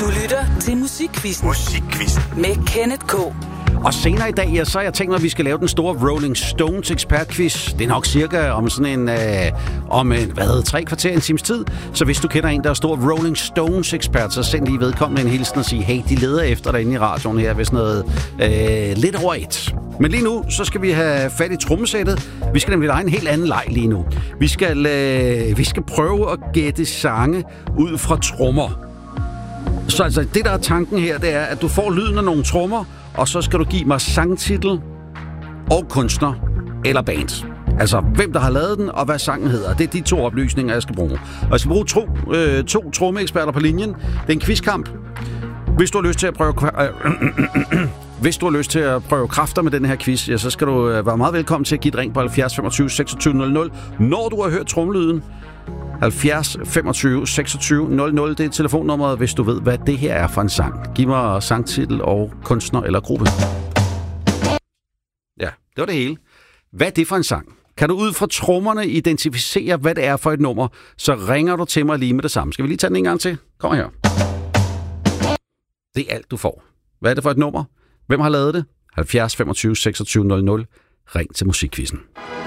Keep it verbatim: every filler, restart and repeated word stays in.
Du lytter til Musikquizzen. Musikquizzen. Med Kenneth K. Og senere i dag, ja, så har jeg tænkt mig, at vi skal lave den store Rolling Stones ekspertquiz. Det er nok cirka om sådan en, øh, om en, hvad, tre kvarter, en times tid. Så hvis du kender en, der er stor Rolling Stones ekspert, så send lige vedkommende en hilsen og sige, hey, de leder efter dig inde i radioen her, hvis noget øh, lidt over et. Men lige nu, så skal vi have fat i trommesættet. Vi skal nemlig lege en helt anden leg lige nu. Vi skal, øh, vi skal prøve at gætte sange ud fra trommer. Så altså, det der er tanken her, det er, at du får lyden af nogle trommer, og så skal du give mig sangtitel og kunstner eller band. Altså, hvem der har lavet den, og hvad sangen hedder. Det er de to oplysninger, jeg skal bruge. Og jeg skal bruge to, øh, to trommeeksperter på linjen. Det er en quizkamp. Hvis du har lyst til at prøve... Øh, Hvis du har lyst til at prøve kræfter med den her quiz, ja, så skal du være meget velkommen til at give et ring på halvfjerds femogtyve seksogtyve nul nul, når du har hørt trommelyden. halvfjerds femogtyve seksogtyve nul nul, det er telefonnummeret, hvis du ved, hvad det her er for en sang. Giv mig sangtitel og kunstner eller gruppe. Ja, det var det hele. Hvad er det for en sang? Kan du ud fra trommerne identificere, hvad det er for et nummer, så ringer du til mig lige med det samme. Skal vi lige tage den en gang til? Kom her. Det er alt, du får. Hvad er det for et nummer? Hvem har lavet det? halvfjerds femogtyve seksogtyve nul nul. Ring til Musikquizzen.